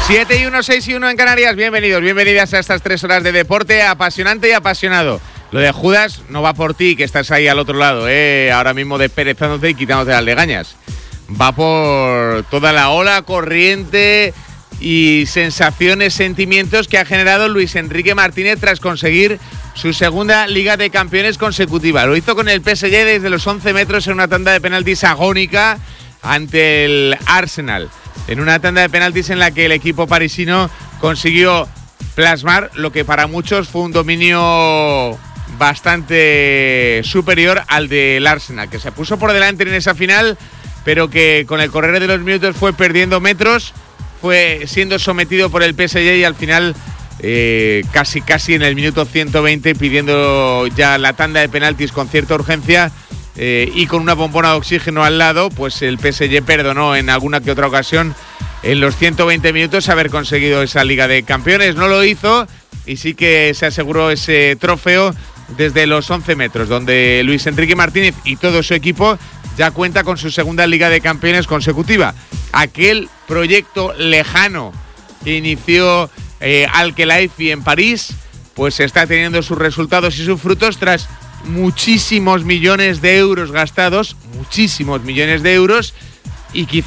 7-1, 6-1 en Canarias. Bienvenidas a estas 3 horas de deporte apasionante y apasionado. Lo de Judas no va por ti, que estás ahí al otro lado, ahora mismo desperezándote y quitándote las legañas. Va por toda la ola, corriente y sensaciones, sentimientos que ha generado Luis Enrique Martínez tras conseguir su segunda Liga de Campeones consecutiva. Lo hizo con el PSG desde los 11 metros en una tanda de penaltis agónica ante el Arsenal. En una tanda de penaltis en la que el equipo parisino consiguió plasmar lo que para muchos fue un dominio bastante superior al del Arsenal, que se puso por delante en esa final, pero que con el correr de los minutos fue perdiendo metros, fue siendo sometido por el PSG y al final casi en el minuto 120 pidiendo ya la tanda de penaltis con cierta urgencia y con una bombona de oxígeno al lado, pues el PSG perdonó en alguna que otra ocasión en los 120 minutos haber conseguido esa Liga de Campeones. No lo hizo y sí que se aseguró ese trofeo desde los 11 metros, donde Luis Enrique Martínez y todo su equipo ya cuenta con su segunda Liga de Campeones consecutiva. Aquel proyecto lejano que inició Al-Khelaifi en París, pues está teniendo sus resultados y sus frutos tras muchísimos millones de euros gastados, y quizá